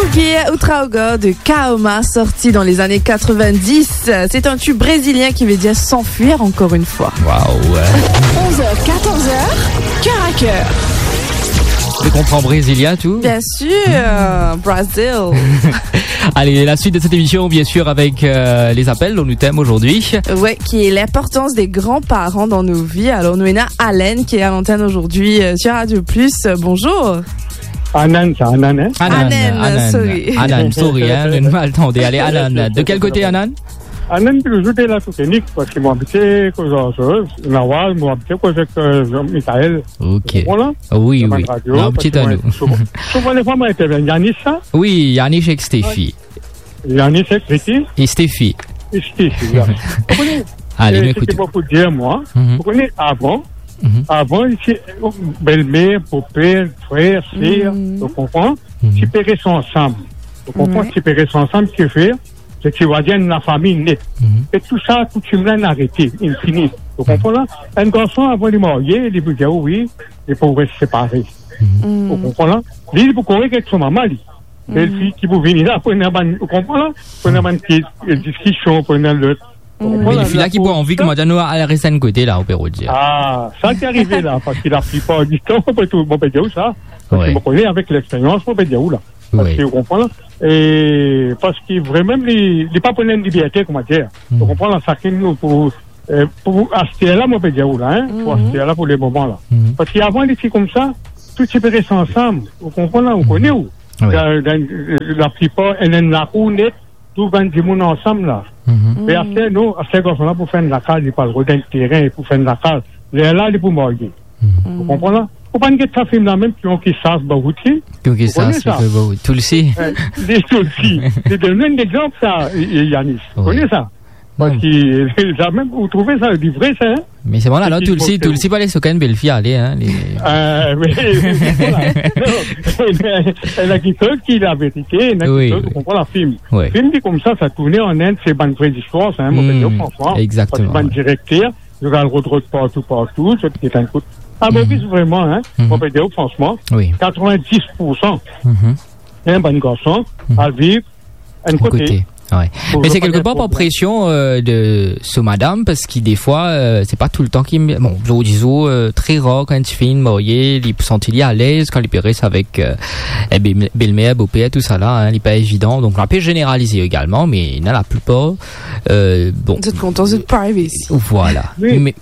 Boogie Outraogo de Kaoma, sorti dans les années 90. C'est un tube brésilien qui veut dire s'enfuir encore une fois. Waouh. 11h, 14h, cœur à cœur. Tu comprends brésilien tout? Bien sûr, Brazil. Allez, la suite de cette émission, bien sûr, avec les appels dont nous thème aujourd'hui. Ouais, qui est l'importance des grands-parents dans nos vies. Alors, nous avons Alain qui est à l'antenne aujourd'hui sur Radio Plus. Bonjour. Anan, c'est Anan, hein? Anan, sorry. Anan, sorry, hein, attendez, allez, Anan. De quel côté, Anan? Anan, puis le jeu de la technique, parce qu'ils m'ont habité, Nawal, m'ont habité, avec Michael. Ok. Voilà. Oui. Non, petit à nous. Souvent, les femmes interviennent. Yannis, ça? Oui, Yannis et Stéphie. Yannis, c'est Christy? Et Stéphie. Et Stéphie, là. Vous connaissez? Allez, m'écoutez. C'est pour dire, moi. Vous connaissez avant, ici, belle-mère, beau-père, frère, sœur, vous comprenez? Si pères sont ensemble. Vous comprenez? Si pères sont ensemble, ce qu'il fait, c'est qu'il va dire la famille nette. Et tout ça, coutume-là, arrêté, infini. Vous comprenez? Un garçon, avant de marier, il peut dire oui, il pourrait se séparer. Vous comprenez? Lui, il peut courir avec son maman, lui. Belle-fille qui peut venir là, vous comprenez? Pour une discussion, pour une lutte. Mais les filles là qui ont envie que moi nous à rester à côté là au Pérou dire. Ah, ça qui est arrivé là parce qu'il a pris pas du temps pour tout mon pédiou ça. Parce que je connais avec l'expérience mon pédiou là. Parce que vous comprenez et parce que vraiment les pas prendre une liberté comment dire. Vous comprenez ça qui nous pour acheter là mon pédiou là hein, pour acheter là pour les moments là. Parce qu'avant les filles comme ça, tout se paierait ensemble. Vous comprenez là, on connaît où. La plupart elle est la roulette tout va du monde ensemble là. Mais après, nous, à ces garçons-là, pour faire de la case, ils parlent d'un terrain, pour faire de la case. Là, ils pour marier. Vous comprenez là? Faut pas que ça film là même qui savent Barouti. Qui savent Tulsi. Les Tulsi. C'est donner un exemple, ça, Yannis. Vous connaissez ça? Parce que même, vous trouvez ça du vrai, ça, hein? Mais c'est bon, là, Tulsi pas les socanes belle fille, allez, hein, mais, voilà. Elle a dit qui la vérité, vous comprenez la film. Film dit comme ça tournait en Inde, c'est une vraie histoire, c'est un mauvais François. Exactement. Parce que directeur, je vais le retrouver partout, c'est qui est un coup. Ah, mais oui, vraiment, hein, on peut dire, franchement, 90%, un bon garçon, à vivre, un côté. Ouais. Mais c'est quelque part par pression de ce madame parce que des fois c'est pas tout le temps qui bon je vous dis très rare quand tu fais une mariée il se sentit à l'aise quand il périsse avec belle-mère beau-père tout ça là hein, il est pas évident donc on peut généraliser également mais dans la plupart bon vous êtes content de privacy voilà oui.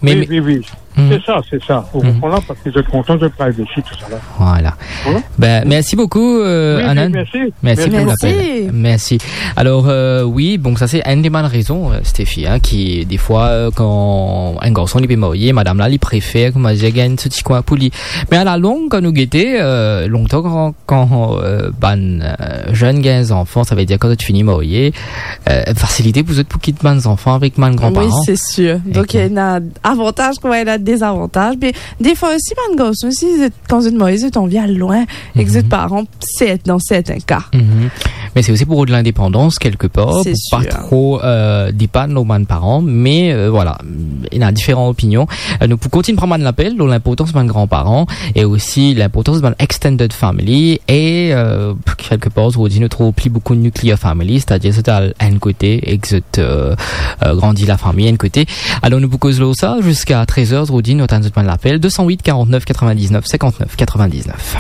C'est ça. Vous comprenez parce que je suis content de privacy tout ça là. Voilà. Ben merci beaucoup Anan. Merci pour l'appel. Merci. Alors oui, bon ça c'est une des bonnes raisons Stéphie hein, qui des fois quand un garçon il est marié, madame là il préfère comme j'ai gagné ce petit coin pour lui. Mais à la longue quand nous guettait longtemps quand jeunes gains enfants, ça veut dire quand tu finis marié, facilité pour eux pour quitter les enfants avec mes grands-parents. Oui, c'est sûr. Donc il y a un avantage comme il y a des avantages. Mais des fois aussi, man, gosse, aussi, quand une mauvaise, on vient loin avec ses parents, c'est dans certains cas. Mais c'est aussi pour de l'indépendance, quelque part, c'est pour sûr. pas trop dépendre nos parents. Mais voilà, il y a différentes opinions. Nous pour continuer de prendre l'appel, l'importance de nos grands-parents et aussi l'importance de notre extended family et quelque part, on dit notre plus beaucoup de nuclear family, c'est-à-dire c'est à un côté, exit grandit la famille, un côté. Alors nous vous causons ça jusqu'à 13h. Rodine, notre de l'appel 208 49 99 59 99.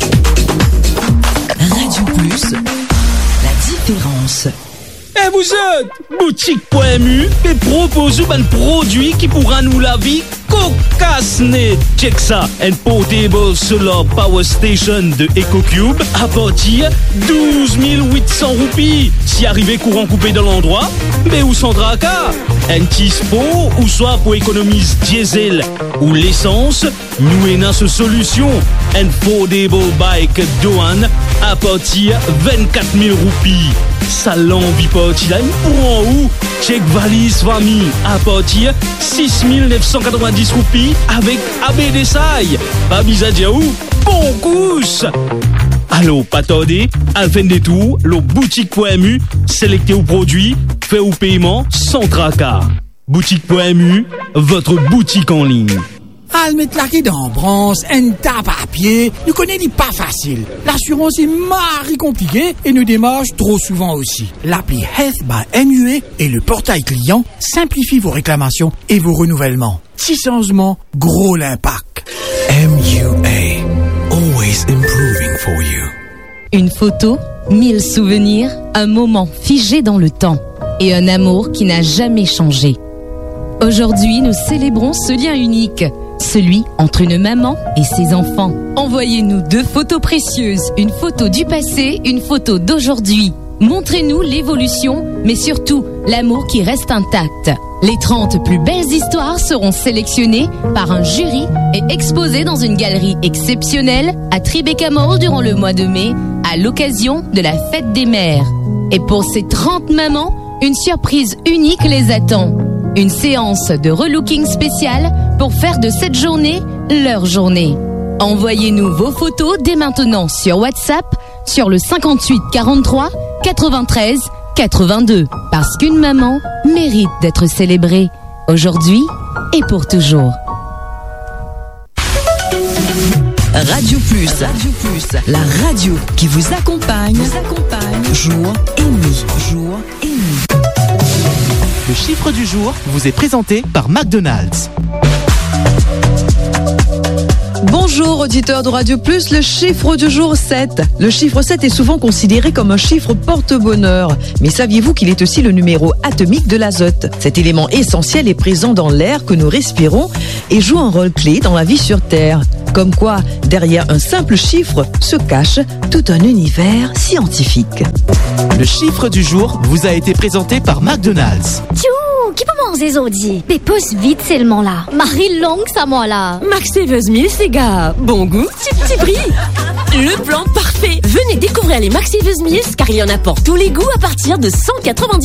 Radio Plus, la différence. Et vous êtes boutique.mu et propose un produit qui pourra nous la vie cocasse net. Check ça, un portable solar power station de EcoCube à partir 12 800 roupies. Si arrivé courant coupé dans l'endroit, mais où sans tracas. Un petit spot ou soit pour économiser diesel ou l'essence, nous avons ce solution. Un portable bike douane à partir 24 000 roupies. Ça l'envie pas, tu l'as pour en haut. Check valise famille à partir 6 990 roupies avec ABDSI. Pas bizarre dire où? Bon couche! Allô, pas tarder, à la fin des tours, le boutique.mu, sélectez au produit, fait au paiement sans tracas. Boutique.mu, votre boutique en ligne. Al mettre la dans en bronze, un tape à pied, nous connaissons pas facile. L'assurance est marre compliquée et nous démarche trop souvent aussi. L'appli Health by MUA et le portail client simplifient vos réclamations et vos renouvellements. Si changement, gros l'impact. MUA, always improving for you. Une photo, 1000 souvenirs, un moment figé dans le temps et un amour qui n'a jamais changé. Aujourd'hui, nous célébrons ce lien unique, celui entre une maman et ses enfants. Envoyez-nous 2 photos précieuses, une photo du passé, une photo d'aujourd'hui. Montrez-nous l'évolution, mais surtout l'amour qui reste intact. Les 30 plus belles histoires seront sélectionnées par un jury et exposées dans une galerie exceptionnelle à Tribeca Mall durant le mois de mai, à l'occasion de la fête des mères. Et pour ces 30 mamans, une surprise unique les attend. Une séance de relooking spéciale pour faire de cette journée leur journée. Envoyez-nous vos photos dès maintenant sur WhatsApp sur le 58 43 93 82. Parce qu'une maman mérite d'être célébrée aujourd'hui et pour toujours. Radio Plus, la radio qui vous accompagne, jour et nuit. Le chiffre du jour vous est présenté par McDonald's. Bonjour auditeurs de Radio Plus, le chiffre du jour 7. Le chiffre 7 est souvent considéré comme un chiffre porte-bonheur. Mais saviez-vous qu'il est aussi le numéro atomique de l'azote? Cet élément essentiel est présent dans l'air que nous respirons et joue un rôle clé dans la vie sur Terre. Comme quoi, derrière un simple chiffre se cache tout un univers scientifique. Le chiffre du jour vous a été présenté par McDonald's. Tchou, qui peut manger Zodi? Mais pose vite seulement là. Marie longue ça moi là. Max Savers Mills les gars. Bon goût, petit prix. Le plan parfait. Venez découvrir les Max Savers Mills car il y en a pour tous les goûts à partir de 190